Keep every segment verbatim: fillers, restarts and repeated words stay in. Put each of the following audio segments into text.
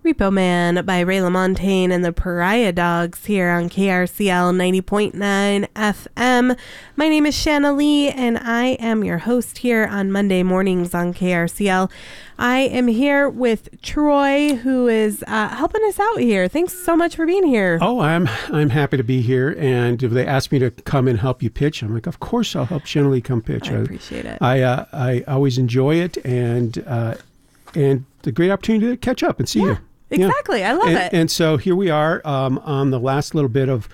Repo Man by Ray LaMontagne and the Pariah Dogs here on K R C L ninety point nine F M. My name is Shanna Lee, and I am your host here on Monday mornings on K R C L. I am here with Troy, who is uh, helping us out here. Thanks so much for being here. Oh, I'm I'm happy to be here. And if they asked me to come and help you pitch, I'm like, of course I'll help Shanna Lee come pitch. I appreciate it. I uh, I always enjoy it, and uh, and the great opportunity to catch up and see yeah. you. Exactly. Yeah. I love and, it. And so here we are um, on the last little bit of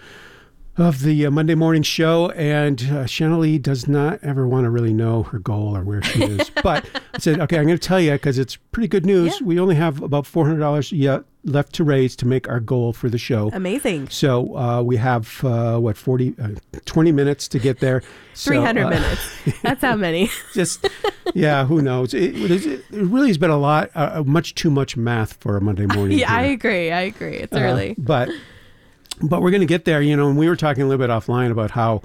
of the uh, Monday morning show. And uh, Shanna Lee does not ever want to really know her goal or where she is. But I said, okay, I'm going to tell you because it's pretty good news. Yeah. We only have about four hundred dollars yet left to raise to make our goal for the show. Amazing. So uh, we have, uh, what, forty, uh, twenty minutes to get there. So, three hundred uh, minutes. That's how many. Just, yeah, who knows? It, it, it really has been a lot, uh, much too much math for a Monday morning. Yeah, here. I agree. I agree. It's Uh, early. But but we're going to get there, you know, and we were talking a little bit offline about how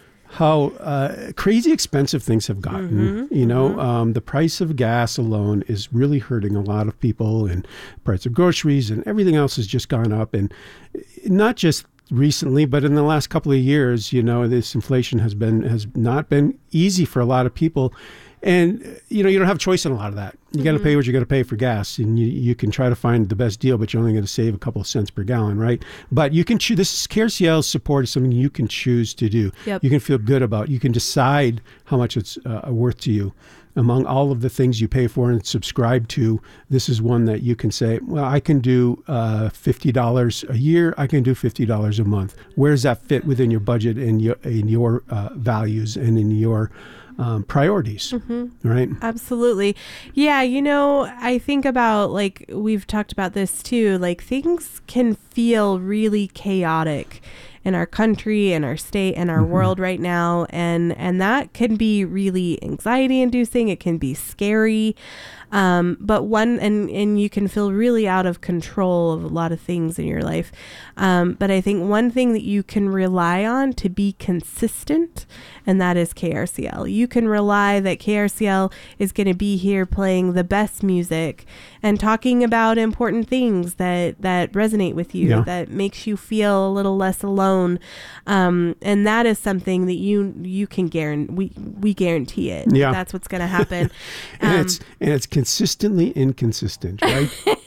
how uh, crazy expensive things have gotten. Mm-hmm, you know, mm-hmm. um, the price of gas alone is really hurting a lot of people, and the price of groceries and everything else has just gone up. And not just recently, but in the last couple of years, you know, this inflation has been has not been easy for a lot of people. And, you know, you don't have a choice in a lot of that. You mm-hmm. got to pay what you got to pay for gas, and you, you can try to find the best deal, but you're only going to save a couple of cents per gallon, right? But you can choose. This is K R C L's support is something you can choose to do. Yep. You can feel good about. You can decide how much it's uh, worth to you. Among all of the things you pay for and subscribe to, this is one that you can say, well, I can do uh, fifty dollars a year. I can do fifty dollars a month. Where does that fit within your budget and your, in your uh, values and in your Um, priorities, mm-hmm. right? Absolutely. Yeah, you know, I think about, like, we've talked about this too, like, things can feel really chaotic in our country and our state and our mm-hmm. world right now, and and that can be really anxiety inducing. It can be scary. Um, but one, and, and you can feel really out of control of a lot of things in your life. Um, but I think one thing that you can rely on to be consistent, and that is K R C L. You can rely that K R C L is going to be here playing the best music and talking about important things that, that resonate with you, yeah. that makes you feel a little less alone. Um, and that is something that you, you can guarantee, we, we guarantee it. Yeah. That's what's going to happen. and um, it's, and it's consistently inconsistent, right?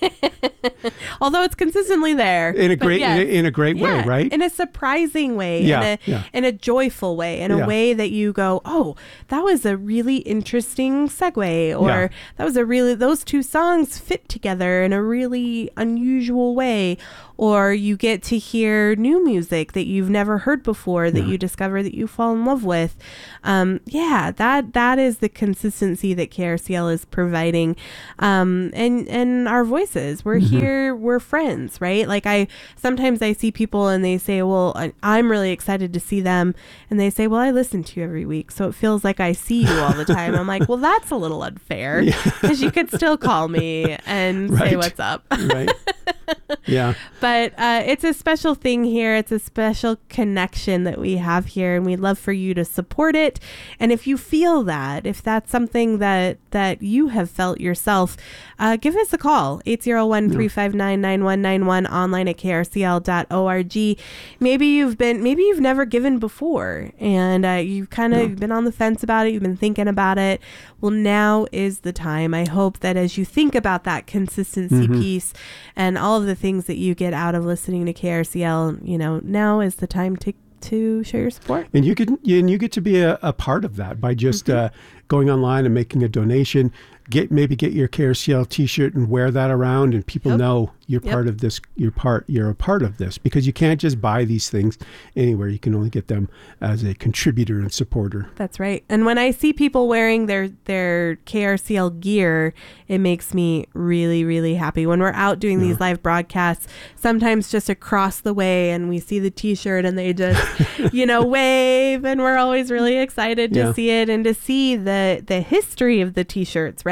Although it's consistently there in a great yes. in, a, in a great yeah, way, right? In a surprising way, yeah, in a yeah. in a joyful way, in a yeah. way that you go, oh, that was a really interesting segue, or yeah. that was a really, those two songs fit together in a really unusual way. Or you get to hear new music that you've never heard before that yeah. you discover that you fall in love with. Um, yeah, that that is the consistency that K R C L is providing. Um, and, and our voices, we're mm-hmm. here, we're friends, right? Like I, sometimes I see people and they say, well, I, I'm really excited to see them. And they say, well, I listen to you every week, so it feels like I see you all the time. I'm like, well, that's a little unfair because yeah. you could still call me and right. say what's up. Right. Yeah. But uh, it's a special thing here. It's a special connection that we have here, and we'd love for you to support it. And if you feel that, if that's something that, that you have felt yourself, uh, give us a call, eight zero one, three five nine, nine one nine one, online at k r c l dot org. Maybe you've been, maybe you've never given before, and uh, you've kind of yeah. been on the fence about it. You've been thinking about it. Well, now is the time. I hope that as you think about that consistency mm-hmm. piece and all of the things that you get out of listening to K R C L, you know, now is the time to to show your support. And you can, and you get to be a, a part of that by just mm-hmm. uh, going online and making a donation. Get maybe get your K R C L T-shirt and wear that around, and people yep. know you're yep. part of this. You're part. You're a part of this because you can't just buy these things anywhere. You can only get them as a contributor and supporter. That's right. And when I see people wearing their their K R C L gear, it makes me really, really happy. When we're out doing yeah. these live broadcasts, sometimes just across the way, and we see the T-shirt, and they just, you know, wave, and we're always really excited to yeah. see it and to see the the history of the T-shirts, right?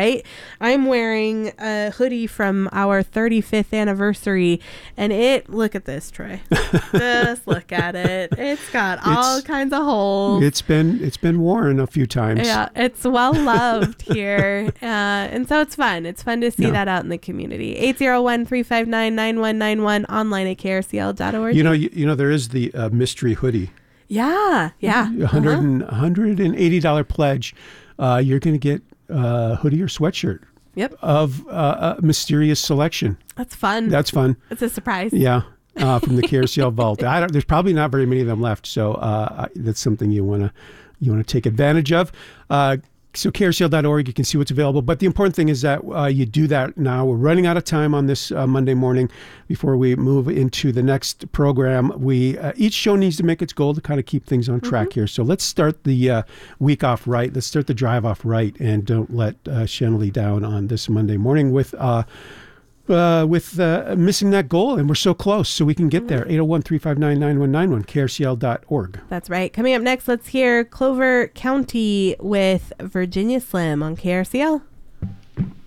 right? I'm wearing a hoodie from our thirty-fifth anniversary, and it, look at this, Troy. Just look at it. It's got it's, all kinds of holes. It's been it's been worn a few times. Yeah, it's well loved here. Uh, and so it's fun. It's fun to see yeah. that out in the community. eight zero one, three five nine, nine one nine one, online at K R C L dot org. You know, you, you know, there is the uh, mystery hoodie. Yeah, yeah. one hundred uh-huh. and, one hundred eighty dollars pledge. Uh, you're going to get a hoodie or sweatshirt. Yep. Of uh, a mysterious selection. That's fun. That's fun. It's a surprise. Yeah. Uh, from the K R C L vault. I don't, there's probably not very many of them left, so uh, that's something you want to you want to take advantage of. Uh, so K R C L dot org, you can see what's available. But the important thing is that uh, you do that now. We're running out of time on this uh, Monday morning before we move into the next program. We uh, each show needs to make its goal to kind of keep things on track mm-hmm. here. So let's start the uh, week off right. Let's start the drive off right, and don't let uh, Shanley down on this Monday morning with uh, uh, with uh, missing that goal. And we're so close, so we can get there. eight oh one, three five nine, nine one nine one, K R C L dot org. That's right. Coming up next, let's hear Clover County with Virginia Slim on K R C L.